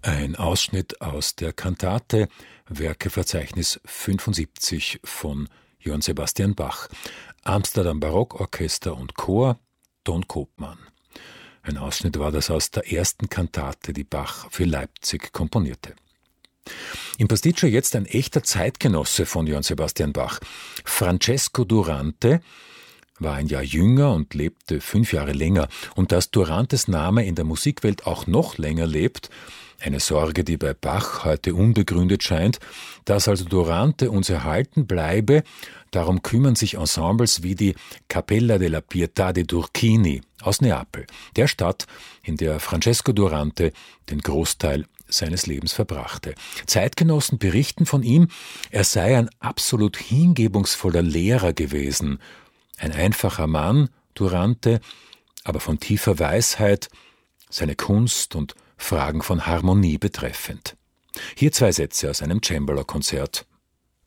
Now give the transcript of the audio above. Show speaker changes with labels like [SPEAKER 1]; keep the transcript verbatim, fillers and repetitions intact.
[SPEAKER 1] Ein Ausschnitt aus der Kantate Werkeverzeichnis fünfundsiebzig von Johann Sebastian Bach. Amsterdam Barockorchester und Chor, Ton Koopman. Ein Ausschnitt war das aus der ersten Kantate, die Bach für Leipzig komponierte. Im Pasticcio jetzt ein echter Zeitgenosse von Johann Sebastian Bach. Francesco Durante war ein Jahr jünger und lebte fünf Jahre länger. Und dass Durantes Name in der Musikwelt auch noch länger lebt, eine Sorge, die bei Bach heute unbegründet scheint, dass also Durante uns erhalten bleibe, darum kümmern sich Ensembles wie die Cappella della Pietà de Turchini aus Neapel, der Stadt, in der Francesco Durante den Großteil seines Lebens verbrachte. Zeitgenossen berichten von ihm, er sei ein absolut hingebungsvoller Lehrer gewesen, ein einfacher Mann, Durante, aber von tiefer Weisheit, seine Kunst und Fragen von Harmonie betreffend. Hier zwei Sätze aus einem Cembalo-Konzert.